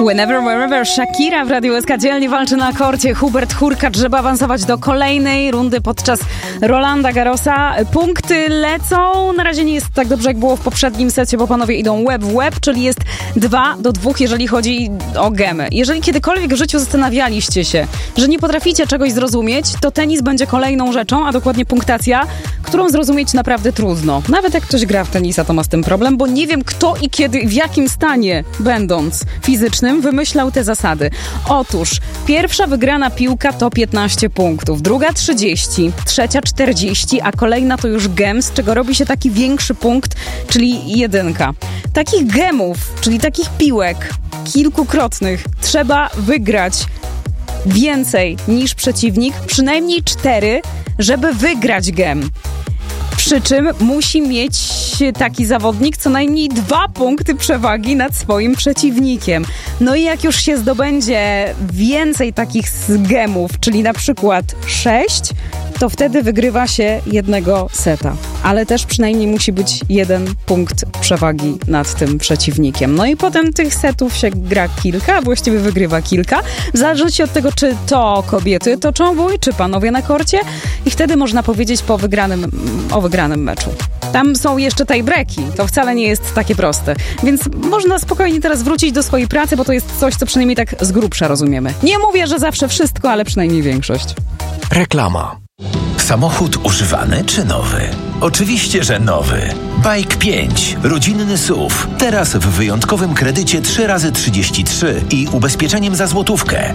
Whenever, wherever, Shakira w Radiu SK dzielnie walczy na korcie. Hubert Hurkacz, żeby awansować do kolejnej rundy podczas Rolanda Garrosa. Punkty lecą. Na razie nie jest tak dobrze, jak było w poprzednim secie, bo panowie idą łeb w łeb, czyli jest 2-2, jeżeli chodzi o gemy. Jeżeli kiedykolwiek w życiu zastanawialiście się, że nie potraficie czegoś zrozumieć, to tenis będzie kolejną rzeczą, a dokładnie punktacja, którą zrozumieć naprawdę trudno. Nawet jak ktoś gra w tenisa, to ma z tym problem, bo nie wiem, kto i kiedy, w jakim stanie, będąc fizycznym, wymyślał te zasady. Otóż pierwsza wygrana piłka to 15 punktów, druga 30, trzecia 40, a kolejna to już gem, z czego robi się taki większy punkt, czyli 1. Takich gemów, czyli takich piłek kilkukrotnych trzeba wygrać więcej niż przeciwnik, przynajmniej 4, żeby wygrać gem. Przy czym musi mieć taki zawodnik co najmniej 2 punkty przewagi nad swoim przeciwnikiem. No i jak już się zdobędzie więcej takich gemów, czyli na przykład 6, to wtedy wygrywa się 1 seta. Ale też przynajmniej musi być 1 punkt przewagi nad tym przeciwnikiem. No i potem tych setów się gra kilka, a właściwie wygrywa kilka. W zależności od tego, czy to kobiety toczą bój, czy panowie na korcie. I wtedy można powiedzieć o wygranym meczu. Tam są jeszcze tie-breaki. To wcale nie jest takie proste. Więc można spokojnie teraz wrócić do swojej pracy, bo to jest coś, co przynajmniej tak z grubsza rozumiemy. Nie mówię, że zawsze wszystko, ale przynajmniej większość. Reklama. Samochód używany czy nowy? Oczywiście, że nowy. Bike 5. Rodzinny SUV. Teraz w wyjątkowym kredycie 3x33 i ubezpieczeniem za złotówkę.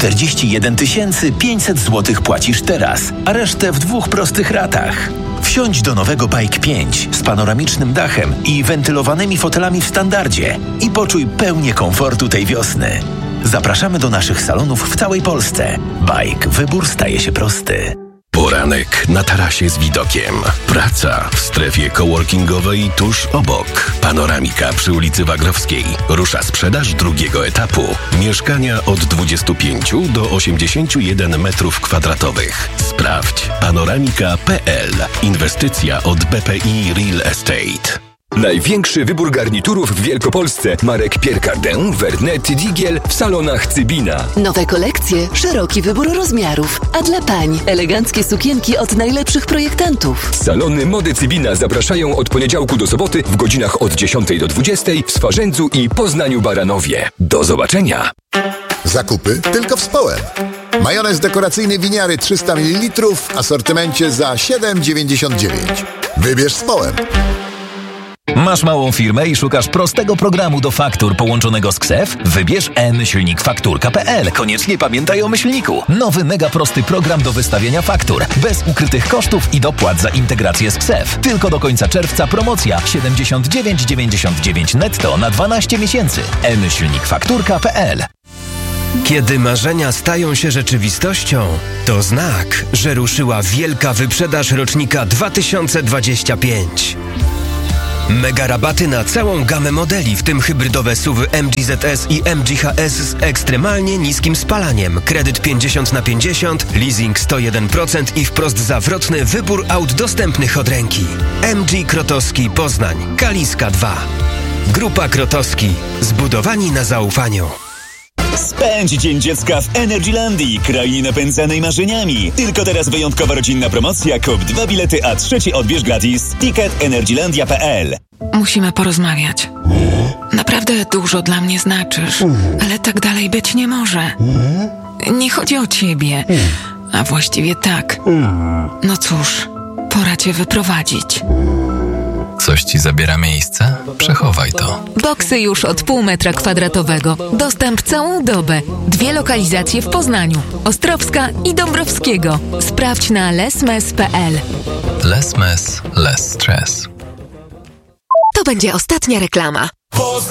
41 500 zł płacisz teraz, a resztę w 2 prostych ratach. Wsiądź do nowego Bike 5 z panoramicznym dachem i wentylowanymi fotelami w standardzie i poczuj pełnię komfortu tej wiosny. Zapraszamy do naszych salonów w całej Polsce. Bike. Wybór staje się prosty. Poranek na tarasie z widokiem. Praca w strefie coworkingowej tuż obok. Panoramika przy ulicy Wagrowskiej. Rusza sprzedaż drugiego etapu. Mieszkania od 25 do 81 metrów kwadratowych. Sprawdź panoramika.pl. Inwestycja od BPI Real Estate. Największy wybór garniturów w Wielkopolsce. Marek Pierre Cardin, Vernet, Digiel w salonach Cybina. Nowe kolekcje, szeroki wybór rozmiarów. A dla pań eleganckie sukienki od najlepszych projektantów. Salony Mody Cybina zapraszają od poniedziałku do soboty w godzinach od 10 do 20 w Swarzędzu i Poznaniu Baranowie. Do zobaczenia! Zakupy tylko w Społem. Majonez dekoracyjny winiary 300 ml w asortymencie za 7,99. Wybierz Społem. Masz małą firmę i szukasz prostego programu do faktur połączonego z KSEF? Wybierz m-fakturka.pl. Koniecznie pamiętaj o myślniku. Nowy mega prosty program do wystawiania faktur. Bez ukrytych kosztów i dopłat za integrację z KSEF. Tylko do końca czerwca promocja 79,99 netto na 12 miesięcy. m-fakturka.pl. Kiedy marzenia stają się rzeczywistością, to znak, że ruszyła wielka wyprzedaż rocznika 2025. Mega rabaty na całą gamę modeli, w tym hybrydowe SUV-y MG ZS i MG HS z ekstremalnie niskim spalaniem. Kredyt 50/50, leasing 101% i wprost zawrotny wybór aut dostępnych od ręki. MG Krotowski Poznań, Kaliska 2. Grupa Krotowski. Zbudowani na zaufaniu. Spędź Dzień Dziecka w Energylandii, krainie napędzanej marzeniami. Tylko teraz wyjątkowa rodzinna promocja. Kup 2 bilety, a 3 odbierz gratis. Ticket energylandia.pl. Musimy porozmawiać. Naprawdę dużo dla mnie znaczysz, ale tak dalej być nie może. Nie chodzi o ciebie, a właściwie tak. No cóż, pora cię wyprowadzić. Coś ci zabiera miejsce? Przechowaj to. Boksy już od 0,5 metra kwadratowego. Dostęp całą dobę. 2 lokalizacje w Poznaniu. Ostrowska i Dąbrowskiego. Sprawdź na lesmes.pl. Less mess, less stress. To będzie ostatnia reklama.